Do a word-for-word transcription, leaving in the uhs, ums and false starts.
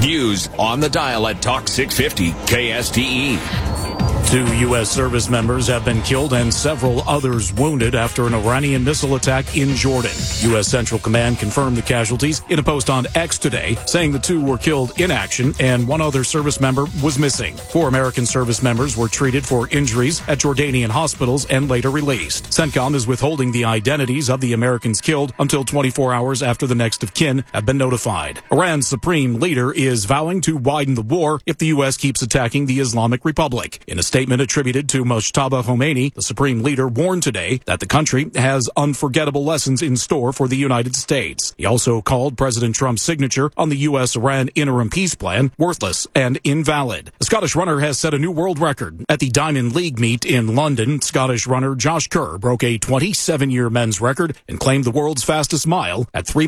News on the dial at Talk six fifty K S T E. Two U S service members have been killed and several others wounded after an Iranian missile attack in Jordan. U S Central Command confirmed the casualties in a post on X today, saying the two were killed in action and one other service member was missing. Four American service members were treated for injuries at Jordanian hospitals and later released. CENTCOM is withholding the identities of the Americans killed until twenty-four hours after the next of kin have been notified. Iran's supreme leader is vowing to widen the war if the U S keeps attacking the Islamic Republic. In a statement attributed to Mojtaba Khomeini, the supreme leader warned today that the country has unforgettable lessons in store for the United States. He also called President Trump's signature on the U S-Iran interim peace plan worthless and invalid. The Scottish runner has set a new world record. At the Diamond League meet in London, Scottish runner Josh Kerr broke a twenty-seven year men's record and claimed the world's fastest mile at three